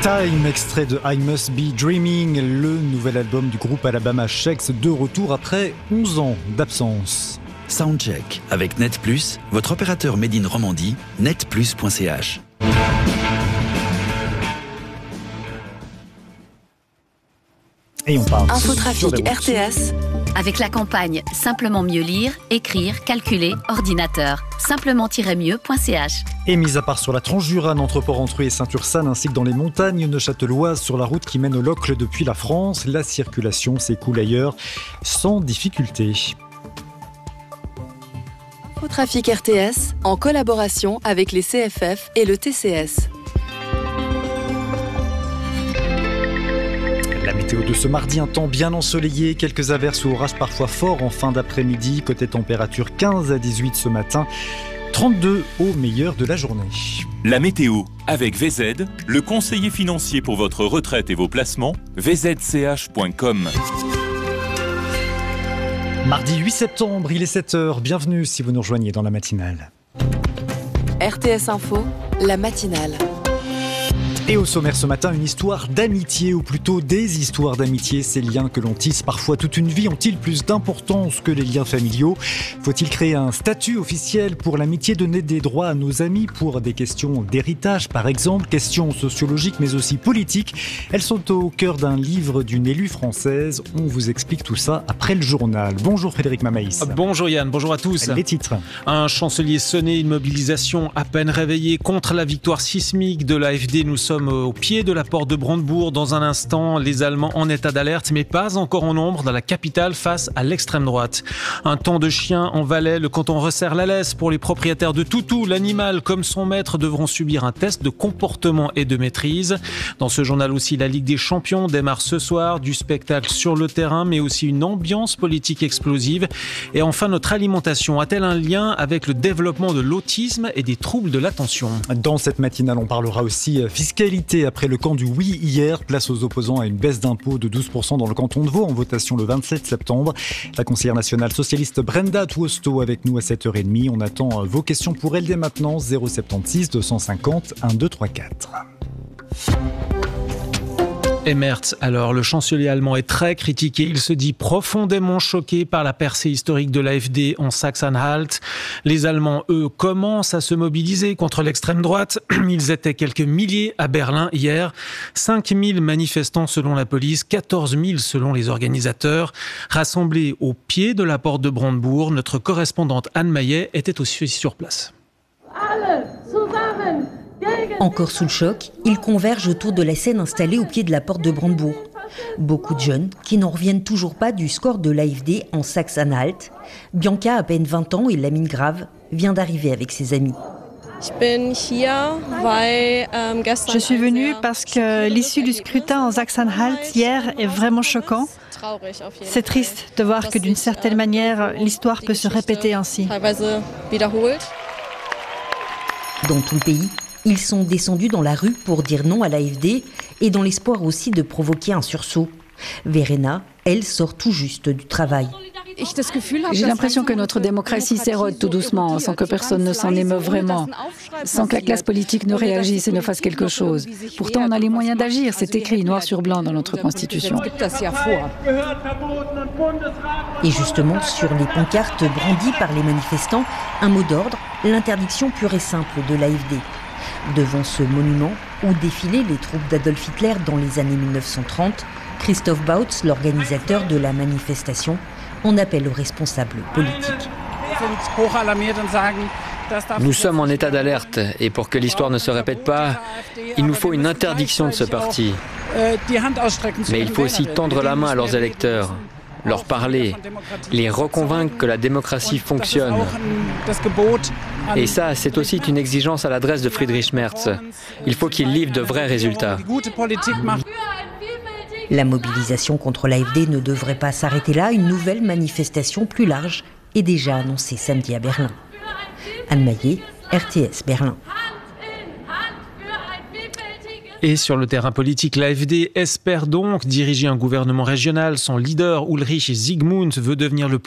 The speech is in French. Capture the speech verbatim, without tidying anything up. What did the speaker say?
Time, extrait de I Must Be Dreaming, le nouvel album du groupe Alabama Shakes, de retour après onze ans d'absence. Soundcheck avec Net Plus, votre opérateur Made in Romandie, net plus point c h. Et on parle Infotrafic R T S avec la campagne Simplement mieux lire, écrire, calculer, ordinateur. simplement-mieux point c h. Et mis à part sur la Transjurane entre Port-Entruy et Saint-Ursanne ainsi que dans les montagnes neuchâteloises sur la route qui mène au Locle depuis la France, la circulation s'écoule ailleurs sans difficulté. Infotrafic R T S en collaboration avec les C F F et le T C S. La météo de ce mardi, un temps bien ensoleillé, quelques averses ou orages parfois forts en fin d'après-midi. Côté température, quinze à dix-huit ce matin, trente-deux au meilleur de la journée. La météo avec V Z, le conseiller financier pour votre retraite et vos placements, v z c h point com. Mardi huit septembre, il est sept heures. Bienvenue si vous nous rejoignez dans la matinale. R T S Info, la matinale. Et au sommaire ce matin, une histoire d'amitié, ou plutôt des histoires d'amitié. Ces liens que l'on tisse parfois toute une vie ont-ils plus d'importance que les liens familiaux ? Faut-il créer un statut officiel pour l'amitié, donner des droits à nos amis pour des questions d'héritage par exemple, questions sociologiques mais aussi politiques ? Elles sont au cœur d'un livre d'une élue française. On vous explique tout ça après le journal. Bonjour Frédéric Mamaïs. Bonjour Yann, bonjour à tous. Les titres. Un chancelier sonné, une mobilisation à peine réveillée contre la victoire sismique de l'A F D. Nous sommes au pied de la porte de Brandebourg. Dans un instant, les Allemands en état d'alerte, mais pas encore en nombre dans la capitale face à l'extrême droite. Un temps de chien en Valais, le canton resserre la laisse pour les propriétaires de toutou. L'animal comme son maître devront subir un test de comportement et de maîtrise. Dans ce journal aussi, la Ligue des Champions démarre ce soir, du spectacle sur le terrain, mais aussi une ambiance politique explosive. Et enfin, notre alimentation a-t-elle un lien avec le développement de l'autisme et des troubles de l'attention ? Dans cette matinale, on parlera aussi fiscalité. Après le camp du oui hier, place aux opposants à une baisse d'impôts de douze pour cent dans le canton de Vaud en votation le vingt-sept septembre. La conseillère nationale socialiste Brenda Tuosto avec nous à sept heures trente. On attend vos questions pour elle dès maintenant, zéro soixante-seize deux cent cinquante mille deux cent trente-quatre. Et Merz, alors le chancelier allemand est très critiqué. Il se dit profondément choqué par la percée historique de l'A F D en Saxe-Anhalt. Les Allemands, eux, commencent à se mobiliser contre l'extrême droite. Ils étaient quelques milliers à Berlin hier. cinq mille manifestants selon la police, quatorze mille selon les organisateurs. Rassemblés au pied de la porte de Brandebourg, notre correspondante Anne Maillet était aussi sur place. Alle zusammen. Encore sous le choc, ils convergent autour de la scène installée au pied de la porte de Brandebourg. Beaucoup de jeunes qui n'en reviennent toujours pas du score de l'A F D en Saxe-Anhalt. Bianca, à peine vingt ans et Lamine Grave, vient d'arriver avec ses amis. Je suis venue parce que l'issue du scrutin en Saxe-Anhalt hier est vraiment choquant. C'est triste de voir que d'une certaine manière, l'histoire peut se répéter ainsi. Dans tout le pays, ils sont descendus dans la rue pour dire non à l'A F D et dans l'espoir aussi de provoquer un sursaut. Verena, elle, sort tout juste du travail. J'ai l'impression que notre démocratie s'érode tout doucement, sans que personne ne s'en émeuve vraiment, sans que la classe politique ne réagisse et ne fasse quelque chose. Pourtant, on a les moyens d'agir, c'est écrit noir sur blanc dans notre Constitution. Et justement, sur les pancartes brandies par les manifestants, un mot d'ordre, l'interdiction pure et simple de l'A F D. Devant ce monument, où défilaient les troupes d'Adolf Hitler dans les années mille neuf cent trente, Christoph Bautz, l'organisateur de la manifestation, en appelle aux responsables politiques. Nous sommes en état d'alerte et pour que l'histoire ne se répète pas, il nous faut une interdiction de ce parti. Mais il faut aussi tendre la main à leurs électeurs, leur parler, les reconvaincre que la démocratie fonctionne. Et ça, c'est aussi une exigence à l'adresse de Friedrich Merz. Il faut qu'il livre de vrais résultats. La mobilisation contre l'A F D ne devrait pas s'arrêter là. Une nouvelle manifestation plus large est déjà annoncée samedi à Berlin. Anne Maillet, R T S Berlin. Et sur le terrain politique, l'A F D espère donc diriger un gouvernement régional. Son leader, Ulrich Zygmunt, veut devenir le